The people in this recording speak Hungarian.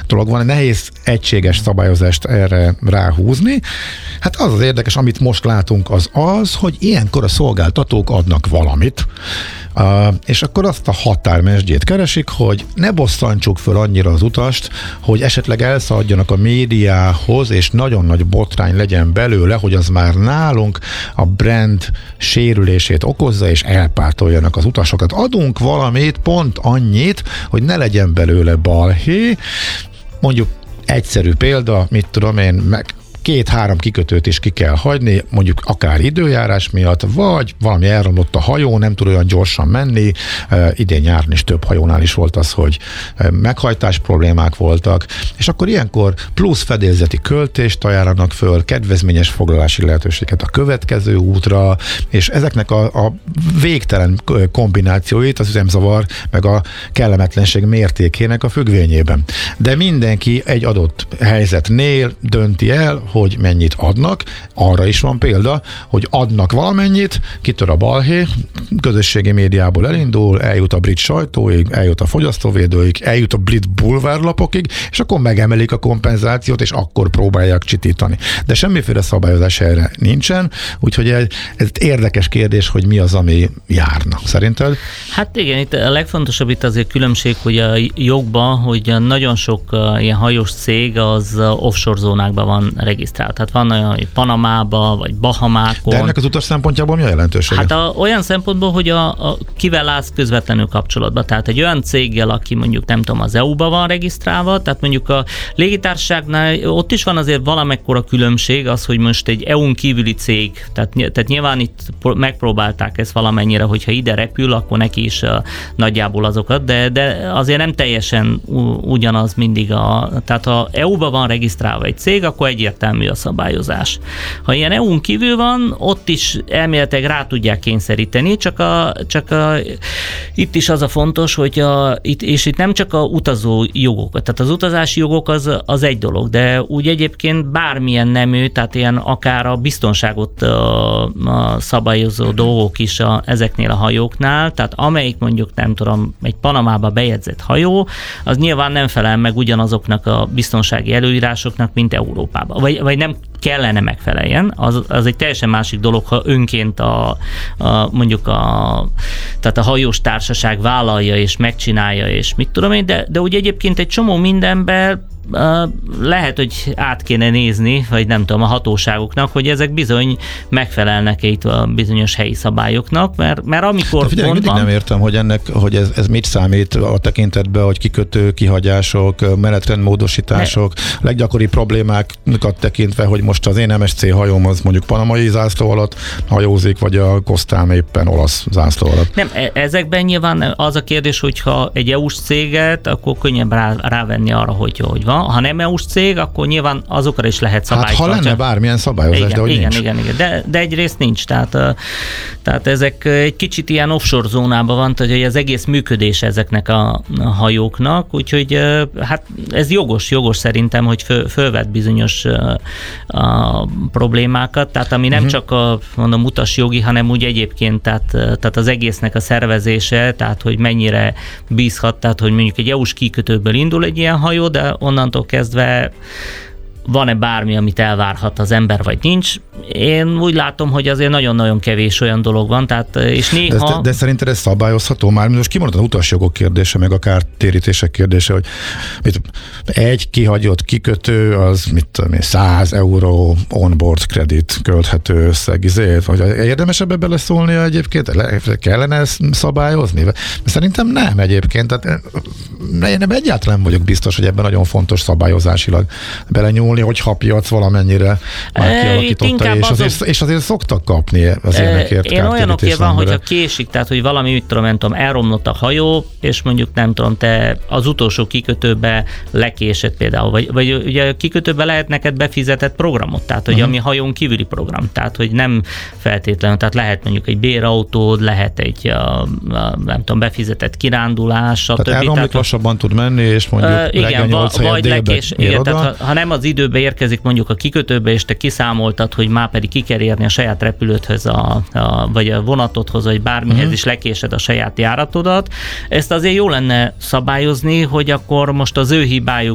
dolog van, nehéz egységes szabályozást erre ráhúzni. Hát az érdekes, amit most látunk, az, hogy ilyenkor a szolgáltatók adnak valamit, és akkor azt a határmesdjét keresik, hogy ne bosszantsuk föl annyira az utast, hogy esetleg elszaladjanak a médiához, és nagyon nagy botrány legyen belőle, hogy az már nálunk a brand sérülését okozza, és elpártoljanak az utasokat. Adunk valamit, pont annyit, hogy ne legyen belőle balhé. Mondjuk egyszerű példa, mit tudom én, meg 2-3 kikötőt is ki kell hagyni, mondjuk akár időjárás miatt, vagy valami elromlott a hajó, nem tud olyan gyorsan menni. Idén nyáron is több hajónál is volt az, hogy meghajtás problémák voltak, és akkor ilyenkor plusz fedélzeti költést ajánlanak föl, kedvezményes foglalási lehetőséget a következő útra, és ezeknek a végtelen kombinációit az üzemzavar meg a kellemetlenség mértékének a függvényében. De mindenki egy adott helyzetnél dönti el, hogy mennyit adnak. Arra is van példa, hogy adnak valamennyit, kitör a balhé, közösségi médiából elindul, eljut a brit sajtóig, eljut a fogyasztóvédőig, eljut a brit bulvárlapokig, és akkor megemelik a kompenzációt, és akkor próbálják csitítani. De semmiféle szabályozás erre nincsen, úgyhogy ez érdekes kérdés, hogy mi az, ami járna. Szerinted? Hát igen, itt a legfontosabb itt azért különbség, hogy a jogban, hogy nagyon sok ilyen hajós cég az offshore zónákban van regisztrált. Tehát van olyan, hogy Panamába, vagy Bahamákon. De ennek az utas szempontjából mi a jelentősége? Hát olyan szempontból, hogy kivel állsz közvetlenül kapcsolatban. Tehát egy olyan céggel, aki mondjuk nem tudom, az EU-ba van regisztrálva, tehát mondjuk a légitársaságnál ott is van azért valamekkora különbség az, hogy most egy EU-n kívüli cég, tehát nyilván itt megpróbálták ezt valamennyire, hogyha ide repül, akkor neki is nagyjából azokat, de azért nem teljesen ugyanaz mindig tehát ha EU-ba van regisztrálva egy cég, akkor egyértelmű a szabályozás. Ha ilyen EU-n kívül van, ott is elméletileg rá tudják kényszeríteni, csak itt is az a fontos, hogy itt nem csak a utazó jogokat, tehát az utazási jogok az egy dolog, de úgy egyébként bármilyen nemű, tehát ilyen akár a biztonságot szabályozó dolgok is ezeknél a hajóknál, tehát amelyik mondjuk nem tudom, egy Panamába bejegyzett hajó, az nyilván nem felel meg ugyanazoknak a biztonsági előírásoknak, mint Európában. Vagy nem kellene megfeleljen, az egy teljesen másik dolog, ha önként mondjuk tehát a hajós társaság vállalja és megcsinálja, és mit tudom én, de úgy egyébként egy csomó mindenben lehet, hogy át kéne nézni, vagy nem tudom, a hatóságoknak, hogy ezek bizony megfelelnek itt a bizonyos helyi szabályoknak, mert amikor de figyelj, mindig nem értem, hogy ez mit számít a tekintetben, hogy kikötő, kihagyások, menetrendmódosítások, leggyakoribb problémákat tekintve, hogy most az én MSC hajóm az mondjuk panamai zászló alatt hajózik, vagy a Cosztám éppen olasz zászló alatt. Nem, ezekben nyilván az a kérdés, hogyha egy EU-s céget, akkor könnyebb rávenni arra, hogy van. Ha nem EU-s cég, akkor nyilván azokra is lehet szabályozás. Hát ha lenne bármilyen szabályozás, igen, de hogy igen, nincs. Igen. De egyrészt nincs. Tehát ezek egy kicsit ilyen offshore zónában van, tehát hogy az egész működés ezeknek a hajóknak, úgyhogy hát ez jogos szerintem, hogy fölvet bizonyos problémákat, tehát ami nem csak a mondom utasjogi, hanem úgy egyébként, tehát az egésznek a szervezése, tehát hogy mennyire bízhat, tehát hogy mondjuk egy EU-s kikötőből indul egy ilyen hajó, de onnantól kezdve van-e bármi, amit elvárhat az ember, vagy nincs. Én úgy látom, hogy azért nagyon-nagyon kevés olyan dolog van, tehát és néha... De szerinted ez szabályozható már? Most kimondod az utasjogok kérdése, meg a kártérítések kérdése, hogy egy kihagyott kikötő, az 100 euró onboard credit költhető összeg. Vagy érdemesebb ebbe beleszólnia egyébként? Kellene ezt szabályozni? Szerintem nem egyébként. Tehát én egyáltalán vagyok biztos, hogy ebben nagyon fontos szabályozásilag belenyúlni, hogyha a piac valamennyire már kialakította, és azért szoktak kapni az ilyenekért. Én olyanokért van, hogyha késik, tehát hogy valami, mit tudom, elromlott a hajó, és mondjuk nem tudom, te az utolsó kikötőbe lekésett például, vagy ugye a kikötőbe lehet neked befizetett programot, tehát hogy ami hajón kívüli program, tehát hogy nem feltétlenül, tehát lehet mondjuk egy bérautód, lehet egy nem tudom, befizetett kirándulás, stb. Tehát elromlik, lassabban tud menni, és mondjuk reggel 8 helyet délbe ér oda. Tehát ha nem az időbe érkezik mondjuk a kikötőbe, és te kiszámoltad, hogy már pedig ki kell érni a saját repülődhöz, vagy a vonatodhoz, vagy bármihez is lekésed a saját járatodat. Ezt azért jó lenne szabályozni, hogy akkor most az ő hibájuk